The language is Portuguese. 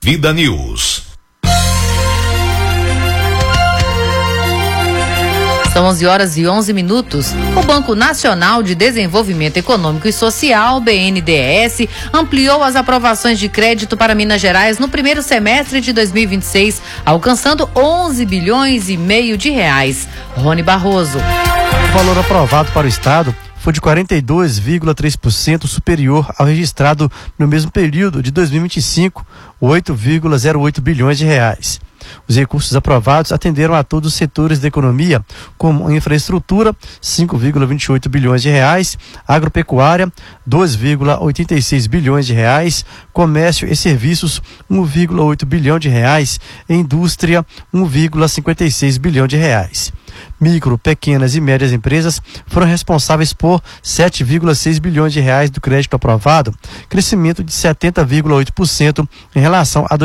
Vida News. São 11h11. O Banco Nacional de Desenvolvimento Econômico e Social, BNDES, ampliou as aprovações de crédito para Minas Gerais no primeiro semestre de 2026, alcançando 11 bilhões e meio de reais. Rony Barroso. O valor aprovado para o estado foi de 42,3% superior ao registrado no mesmo período de 2025, 8,08 bilhões de reais. Os recursos aprovados atenderam a todos os setores da economia, como infraestrutura, 5,28 bilhões de reais, agropecuária, 2,86 bilhões de reais, comércio e serviços, 1,8 bilhão de reais, e indústria, 1,56 bilhão de reais. Micro, pequenas e médias empresas foram responsáveis por 7,6 bilhões de reais do crédito aprovado, crescimento de 70,8% em relação a